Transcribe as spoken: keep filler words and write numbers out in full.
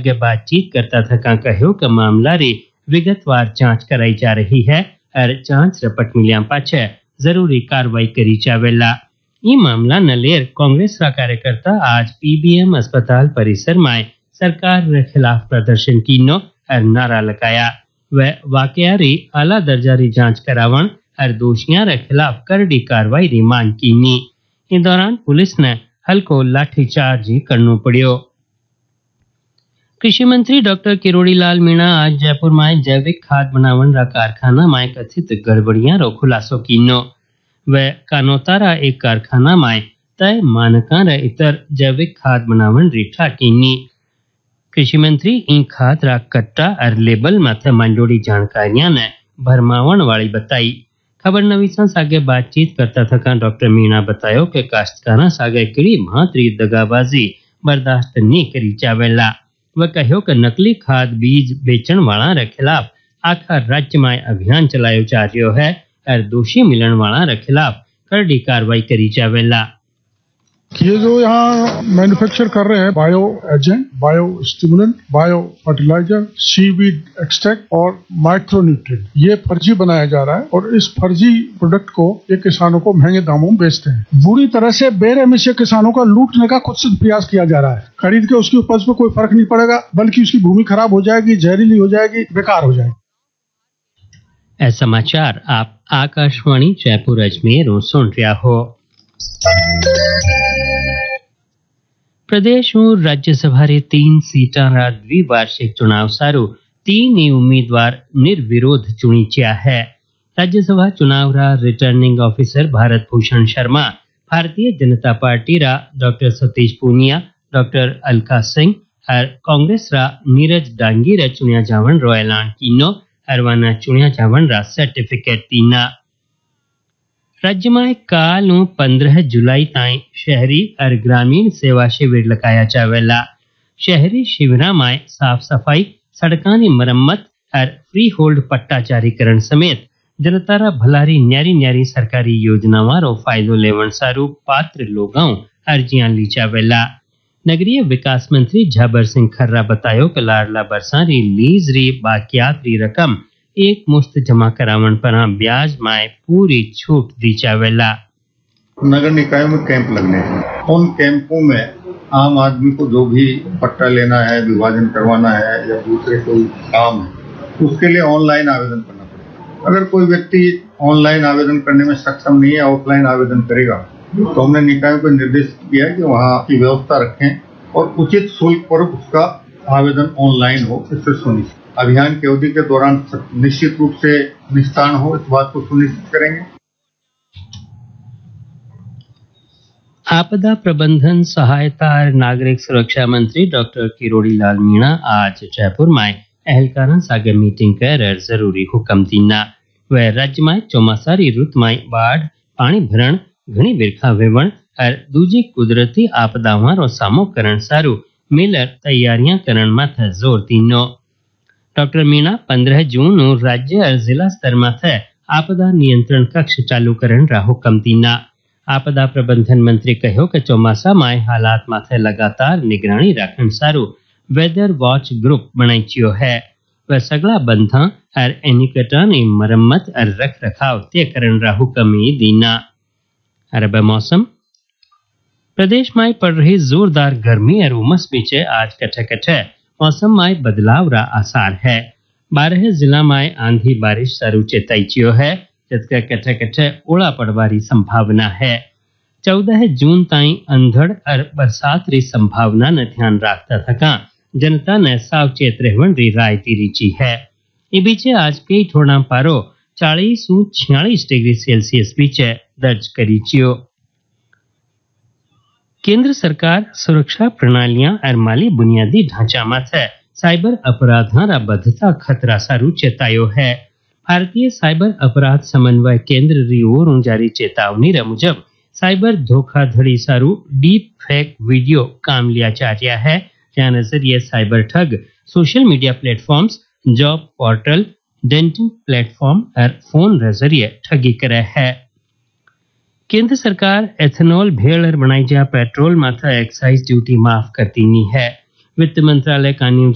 सगे बातचीत करता थका कहो कि मामला री विगतवार जांच कराई जा रही है और जांच रिपोर्ट मिलिया पाछे जरूरी कार्रवाई करी जावेला। ई मामला न लेर कांग्रेस रा कार्यकर्ता आज पीबीएम अस्पताल परिसर में सरकार के खिलाफ प्रदर्शन कीनो और नारा लगाया। वह वाकया री आला दर्जा री जांच करावण और दोषियों के खिलाफ करड़ी कार्रवाई री मांग कीनी। इस दौरान पुलिस ने हल्को लाठीचार्ज करना पड़ियो। कृषि मंत्री डॉक्टर किरोड़ी लाल मीणा आज जयपुर में जैविक खाद बनावन रा कारखाना में कथित गड़बड़ियां रो खुलासो कीनो। वह कानोतारा एक कारखाना में तय मानका रे इतर जैविक खाद बनावन री ठाकीनी। कृषि मंत्री इन खाद रा कट्टा और लेबल माथे मंडोड़ी जानकारियां ने भरमावण वाली बताई। खबर नवीसा सागे बातचीत करता थका डॉक्टर मीणा बतायो कि काश्तकारा सागे केड़ी भांतरी दगाबाजी बर्दाश्त नहीं करी जावेला। वह कहो कि नकली खाद बीज बेचण वाला रे खिलाफ आखा राज्य में अभियान चलायो जा रह्यो है और दोषी मिलण वाला रे खिलाफ करड़ी कार्रवाई करी जावेला। ये जो यहाँ मैन्युफैक्चर कर रहे हैं bio agent, bio stimulant, bio fertiliser, seaweed extract और माइक्रो न्यूट्रिएंट, ये फर्जी बनाया जा रहा है और इस फर्जी प्रोडक्ट को ये किसानों को महंगे दामों में बेचते हैं। बुरी तरह से बेरहमी से किसानों का लूटने का कुछ प्रयास किया जा रहा है। खरीद के उसकी उपज पर कोई फर्क नहीं पड़ेगा, बल्कि उसकी भूमि खराब हो जाएगी, जहरीली हो जाएगी, बेकार हो जाएगी। ऐसा समाचार आप आकाशवाणी जयपुर अजमेर सुन रहा हो। प्रदेश और राज्यसभा रे तीन सीटा रा द्विवार्षिक चुनाव सारू तीन ही उम्मीदवार निर्विरोध चुनीच्या है। राज्यसभा चुनाव रा returning officer Bharat Bhushan Sharma, Bharatiya Janata party रा डॉक्टर सतीश पूनिया, डॉक्टर अलका सिंह और कांग्रेस रा नीरज डांगी रा चुनिया जावन रो ऐलान कीनो और वाना चुनिया जावन रा सर्टिफिकेट तीना। राज्य में काल पंद्रह जुलाई ताई शहरी और ग्रामीण सेवा शिविर लगाया जावेला। शहरी शिविरा में साफ सफाई, सड़कों की मरम्मत और फ्री होल्ड पट्टा जारीकरण समेत जनता रा भलारी न्यारी न्यारी सरकारी योजनाओं रो फायदो लेवन सारू पात्र लोगों अर्जियां ली जावेला। नगरीय विकास मंत्री झाबर सिंह खर्रा बतायो कि लाडला बरसारी लीज री बाकियात री रकम एक मुश्त जमा करावन पर ब्याज में पूरी छूट दी जावेला। नगर निकायों में कैंप लगने हैं, उन कैंपों में आम आदमी को जो भी पट्टा लेना है, विभाजन करवाना है या दूसरे कोई काम है, उसके लिए ऑनलाइन आवेदन करना पड़ेगा। अगर कोई व्यक्ति ऑनलाइन आवेदन करने में सक्षम नहीं है, ऑफलाइन आवेदन करेगा, तो हमने निकायों को निर्देश किया है कि वहाँ की व्यवस्था रखें और उचित शुल्क पर उसका आवेदन ऑनलाइन हो, इससे सुनिश्चित अभियान की अवधि के दौरान निश्चित रूप से निस्तारण हो, इस बात को सुनिश्चित करेंगे। आपदा प्रबंधन, सहायता और नागरिक सुरक्षा मंत्री डॉक्टर किरोड़ी लाल मीणा आज जयपुर में एहलकारों सागे मीटिंग कर जरूरी हुक्म दीना। वह राज्य में चौमासारी रुत में बाढ़, पानी भरण, घनी बिरखा वेवण और दूजी कुदरती आपदाओं रो सामो करण सारू मिलर तैयारियां करण माथे जोर दीनो। डॉक्टर मीणा पंद्रह जून और राज्य और जिला स्तर माथे आपदा नियंत्रण कक्ष चालू करण रा हुक्म दीना। आपदा प्रबंधन मंत्री कहो कि चौमासा में हालात माथे लगातार निगरानी राखण सारू वेदर वॉच ग्रुप बनाईचियो है। वह सगला बंधा और एनिकटा ने मरम्मत और रख रखाव तय करण रा हुक्म दीना। अरब मौसम, प्रदेश में पड़ रही जोरदार गर्मी और उमस बीचे आज कटे कटे मौसम में बदलाव रा आसार है। बारह जिला में आंधी बारिश सारू चेताईचियो है, जबकि कटे कटे ओला पड़वारी संभावना है। चौदह जून ताई अंधड़ और बरसात री संभावना न ध्यान रखता थका जनता ने सावचेत रहवन री राय दीची है। ए बीचे आज कई ठोड़ा पारो चालीस छियालीस डिग्री सेल्सियस बीचे दर्ज करीचियो। केंद्र सरकार सुरक्षा प्रणालियां और माली बुनियादी ढांचा माथे साइबर अपराधां रा बढ़ता खतरा सारू चेतायो है। भारतीय साइबर अपराध समन्वय केंद्र री ओर जारी चेतावनी रे मुजब साइबर धोखाधड़ी सारू डीप फेक वीडियो काम लिया जा रहा है, जहां नजरिए साइबर ठग social media platforms, job portal, denting platform और फोन रे जरिए ठगी करे है। केंद्र सरकार एथेनॉल भेड़ बनाई जा पेट्रोल माथा एक्साइज ड्यूटी माफ करती है। वित्त मंत्रालय का